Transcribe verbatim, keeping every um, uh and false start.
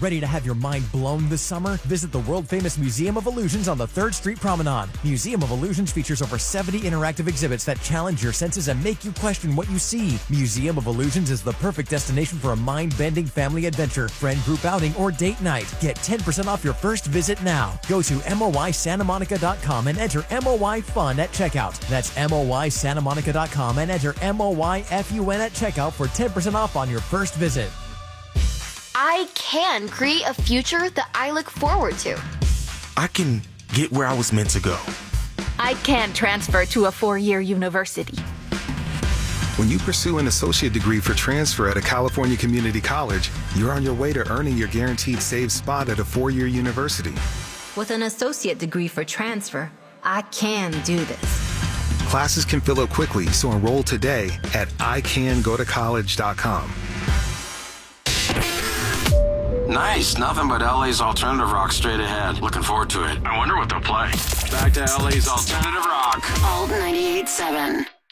Ready to have your mind blown this summer? Visit the world-famous Museum of Illusions on the third Street Promenade. Museum of Illusions features over seventy interactive exhibits that challenge your senses and make you question what you see. Museum of Illusions is the perfect destination for a mind-bending family adventure, friend group outing, or date night. Get ten percent off your first visit now. Go to M O Y Santa Monica dot com and enter M O Y FUN at checkout. That's M O Y Santa Monica dot com and enter M O Y F U N at checkout for ten percent off on your first visit. I can create a future that I look forward to. I can get where I was meant to go. I can transfer to a four-year university. When you pursue an associate degree for transfer at a California community college, you're on your way to earning your guaranteed saved spot at a four-year university. With an associate degree for transfer, I can do this. Classes can fill up quickly, so enroll today at I can go to college dot com. Nice. Nothing but L A's alternative rock straight ahead. Looking forward to it. I wonder what they'll play. Back to L A's alternative rock. Alt ninety-eight point seven.